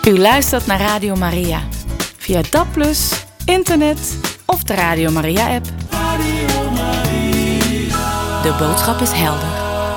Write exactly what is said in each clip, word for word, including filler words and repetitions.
U luistert naar Radio Maria. Via D A B plus, internet of de Radio Maria-app. Radio Maria. De boodschap is helder.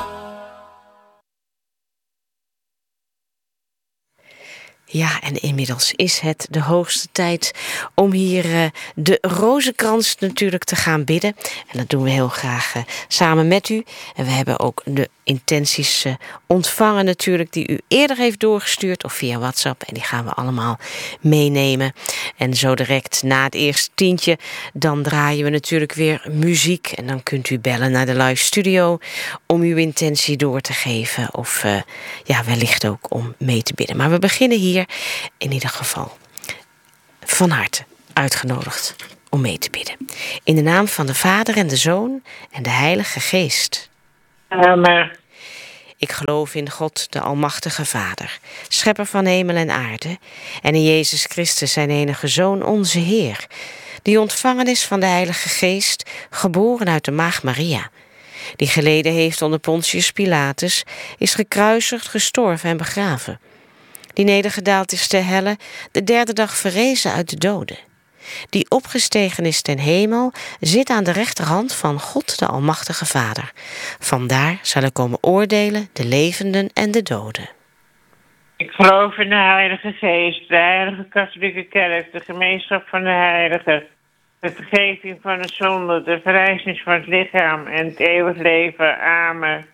Ja, en inmiddels is het de hoogste tijd om hier uh, de rozenkrans natuurlijk te gaan bidden. En dat doen we heel graag uh, samen met u. En we hebben ook de intenties uh, ontvangen natuurlijk die u eerder heeft doorgestuurd of via WhatsApp. En die gaan we allemaal meenemen. En zo direct na het eerste tientje, dan draaien we natuurlijk weer muziek. En dan kunt u bellen naar de live studio om uw intentie door te geven. Of uh, ja, wellicht ook om mee te bidden. Maar we beginnen hier in ieder geval van harte uitgenodigd om mee te bidden. In de naam van de Vader en de Zoon en de Heilige Geest. Amen. Ik geloof in God, de Almachtige Vader, schepper van hemel en aarde, en in Jezus Christus, zijn enige Zoon, onze Heer, die ontvangen is van de Heilige Geest, geboren uit de Maagd Maria, die geleden heeft onder Pontius Pilatus, is gekruisigd, gestorven en begraven, die nedergedaald is ter helle, de derde dag verrezen uit de doden, die opgestegen is ten hemel, zit aan de rechterhand van God de Almachtige Vader. Vandaar zal hij komen oordelen de levenden en de doden. Ik geloof in de Heilige Geest, de Heilige Katholieke Kerk, de gemeenschap van de heiligen, de vergeving van de zonde, de verrijzenis van het lichaam en het eeuwig leven. Amen.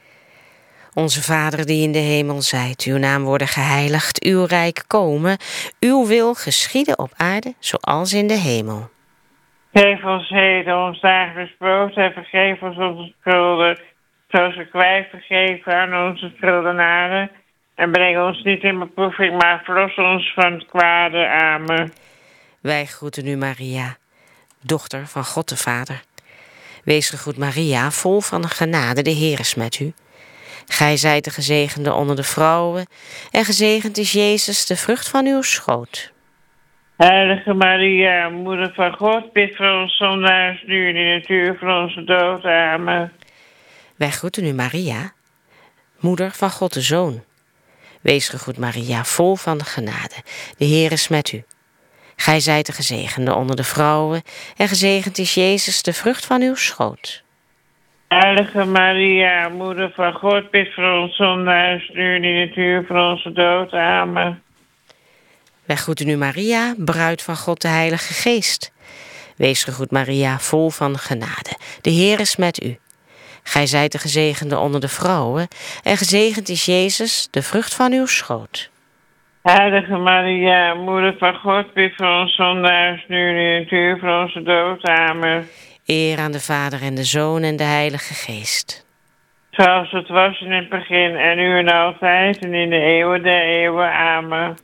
Onze Vader die in de hemel zijt, uw naam worden geheiligd, uw rijk komen, uw wil geschieden op aarde zoals in de hemel. Geef ons heden ons dagelijks brood en vergeef ons onze schulden, zoals ook wij vergeven aan onze schuldenaren. En breng ons niet in beproeving, maar verlos ons van het kwade. Amen. Wij groeten u, Maria, dochter van God de Vader. Wees gegroet, Maria, vol van genade, de Heer is met u. Gij zijt de gezegende onder de vrouwen, en gezegend is Jezus, de vrucht van uw schoot. Heilige Maria, moeder van God, bid voor ons zondaars, nu en in het uur van onze dood. Amen. Wij groeten u, Maria, moeder van God de Zoon. Wees gegroet, Maria, vol van genade, de Heer is met u. Gij zijt de gezegende onder de vrouwen, en gezegend is Jezus, de vrucht van uw schoot. Heilige Maria, moeder van God, bid voor ons zondaars, nu en in het uur van onze dood. Amen. Wij groeten u, Maria, bruid van God de Heilige Geest. Wees gegroet, Maria, vol van genade. De Heer is met u. Gij zijt de gezegende onder de vrouwen, en gezegend is Jezus, de vrucht van uw schoot. Heilige Maria, moeder van God, bid voor ons zondaars, nu en in het uur van onze dood. Amen. Eer aan de Vader en de Zoon en de Heilige Geest. Zoals het was in het begin en nu en altijd en in de eeuwen der eeuwen. Amen.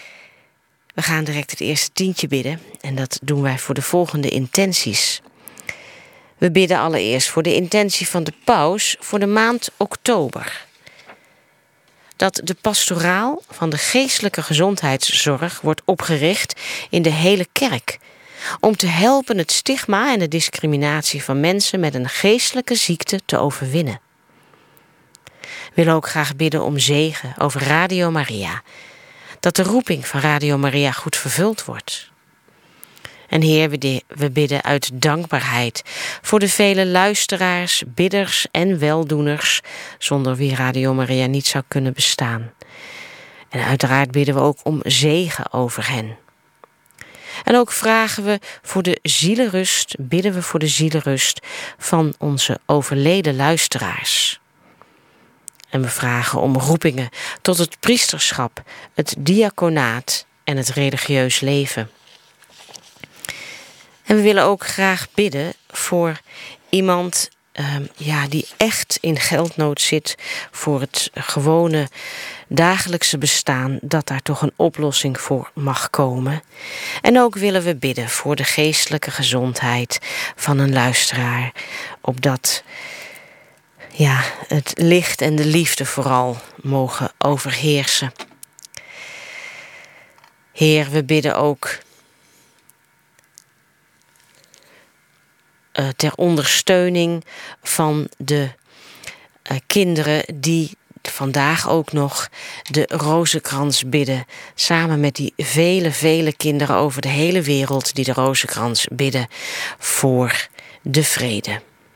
We gaan direct het eerste tientje bidden en dat doen wij voor de volgende intenties. We bidden allereerst voor de intentie van de paus voor de maand oktober. Dat de pastoraal van de geestelijke gezondheidszorg wordt opgericht in de hele kerk, om te helpen het stigma en de discriminatie van mensen met een geestelijke ziekte te overwinnen. We willen ook graag bidden om zegen over Radio Maria, dat de roeping van Radio Maria goed vervuld wordt. En Heer, we bidden uit dankbaarheid voor de vele luisteraars, bidders en weldoeners, zonder wie Radio Maria niet zou kunnen bestaan. En uiteraard bidden we ook om zegen over hen. En ook vragen we voor de zielenrust, bidden we voor de zielenrust van onze overleden luisteraars. En we vragen om roepingen tot het priesterschap, het diaconaat en het religieus leven. En we willen ook graag bidden voor iemand uh, ja, die echt in geldnood zit, voor het gewone dagelijkse bestaan, dat daar toch een oplossing voor mag komen. En ook willen we bidden voor de geestelijke gezondheid van een luisteraar, opdat ja, het licht en de liefde vooral mogen overheersen. Heer, we bidden ook uh, ter ondersteuning van de uh, kinderen die vandaag ook nog de rozenkrans bidden. Samen met die vele, vele kinderen over de hele wereld die de rozenkrans bidden voor de vrede.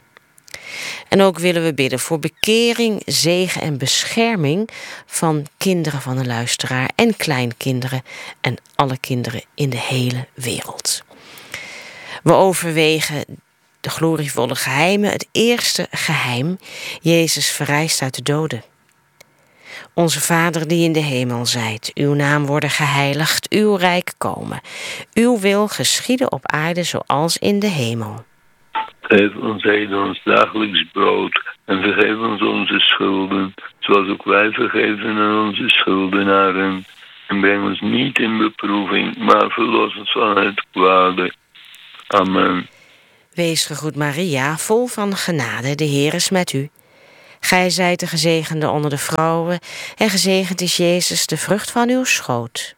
En ook willen we bidden voor bekering, zegen en bescherming van kinderen van de luisteraar en kleinkinderen en alle kinderen in de hele wereld. We overwegen de glorievolle geheimen. Het eerste geheim: Jezus verrijst uit de doden. Onze Vader die in de hemel zijt, uw naam worden geheiligd, uw rijk komen. Uw wil geschieden op aarde zoals in de hemel. Geef ons heden ons dagelijks brood en vergeef ons onze schulden, zoals ook wij vergeven aan onze schuldenaren. En breng ons niet in beproeving, maar verlos ons van het kwade. Amen. Wees gegroet Maria, vol van genade, de Heer is met u. Gij zijt de gezegende onder de vrouwen, en gezegend is Jezus, de vrucht van uw schoot.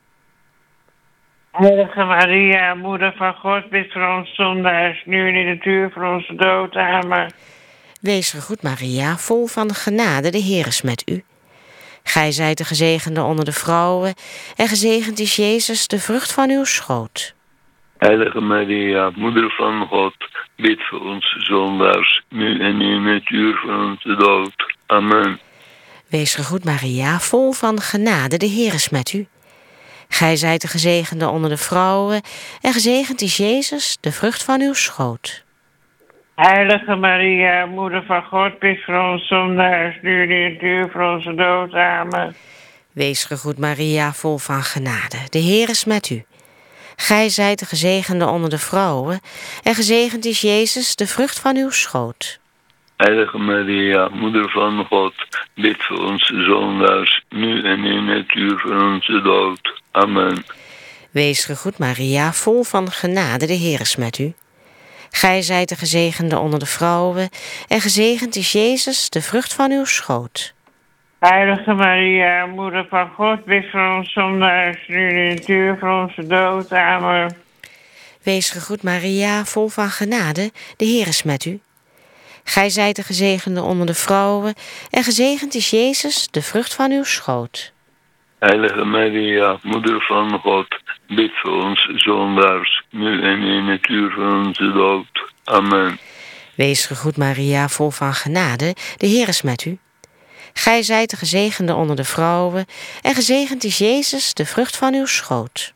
Heilige Maria, moeder van God, bid voor ons zondaars, nu en in het uur van onze dood. Amen. Wees gegroet Maria, vol van genade, de Heer is met u. Gij zijt de gezegende onder de vrouwen, en gezegend is Jezus, de vrucht van uw schoot. Heilige Maria, moeder van God, bid voor ons zondaars, nu en in het uur van onze dood. Amen. Wees gegroet Maria, vol van genade, de Heer is met u. Gij zijt de gezegende onder de vrouwen, en gezegend is Jezus, de vrucht van uw schoot. Heilige Maria, moeder van God, bid voor ons zondaars, nu en in het uur van onze dood. Amen. Wees gegroet Maria, vol van genade, de Heer is met u. Gij zijt de gezegende onder de vrouwen, en gezegend is Jezus, de vrucht van uw schoot. Heilige Maria, moeder van God, bid voor ons zondaars, nu en in het uur van onze dood. Amen. Wees gegroet Maria, vol van genade, de Heer is met u. Gij zijt de gezegende onder de vrouwen, en gezegend is Jezus, de vrucht van uw schoot. Heilige Maria, moeder van God, bid voor ons zondaars, nu en in het uur van onze dood. Amen. Wees gegroet Maria, vol van genade, de Heer is met u. Gij zijt de gezegende onder de vrouwen, en gezegend is Jezus, de vrucht van uw schoot. Heilige Maria, moeder van God, bid voor ons zondaars, nu en in het uur van onze dood. Amen. Wees gegroet Maria, vol van genade, de Heer is met u. Gij zijt de gezegende onder de vrouwen, en gezegend is Jezus, de vrucht van uw schoot.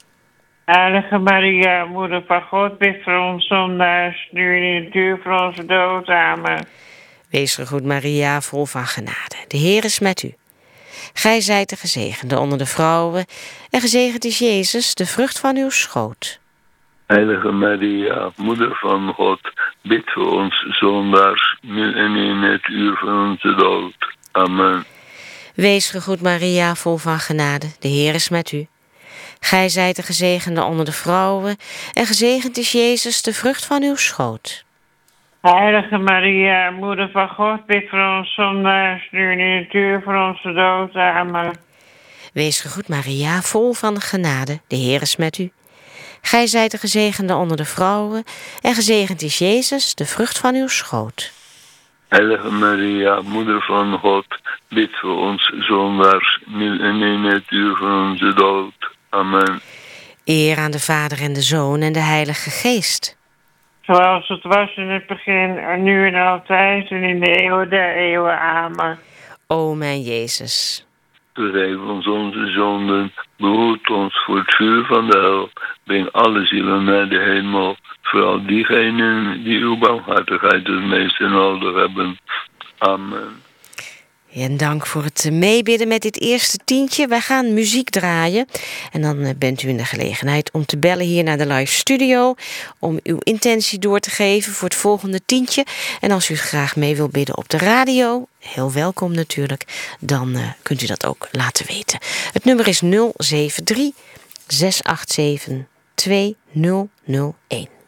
Heilige Maria, moeder van God, bid voor ons zondaars, nu en in het uur van onze dood. Amen. Wees gegroet Maria, vol van genade, de Heer is met u. Gij zijt de gezegende onder de vrouwen, en gezegend is Jezus, de vrucht van uw schoot. Heilige Maria, moeder van God, bid voor ons zondaars, nu en in het uur van onze dood. Amen. Wees gegroet Maria, vol van genade, de Heer is met u. Gij zijt de gezegende onder de vrouwen, en gezegend is Jezus, de vrucht van uw schoot. Heilige Maria, moeder van God, bid voor ons zondaars, nu en in het uur van onze dood. Amen. Wees gegroet Maria, vol van genade, de Heer is met u. Gij zijt de gezegende onder de vrouwen, en gezegend is Jezus, de vrucht van uw schoot. Heilige Maria, moeder van God, bid voor ons zondaars, nu en in het uur van onze dood. Amen. Eer aan de Vader en de Zoon en de Heilige Geest. Zoals het was in het begin, en nu en altijd, en in de eeuwen der eeuwen. Amen. O mijn Jezus. Vergeef ons onze zonden, behoed ons voor het vuur van de hel. Breng alle zielen naar de hemel, vooral diegenen die uw barmhartigheid het meeste nodig hebben. Amen. En dank voor het meebidden met dit eerste tientje. Wij gaan muziek draaien. En dan bent u in de gelegenheid om te bellen hier naar de live studio. Om uw intentie door te geven voor het volgende tientje. En als u graag mee wilt bidden op de radio, heel welkom natuurlijk. Dan uh, kunt u dat ook laten weten. Het nummer is nul zeven drie, zes acht zeven, twee nul nul een.